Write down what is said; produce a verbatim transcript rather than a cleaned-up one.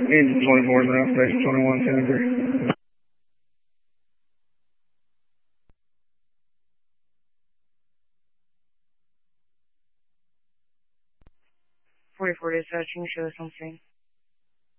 Engine twenty-four, now station twenty-one, ten three. forty-four dispatching, show something.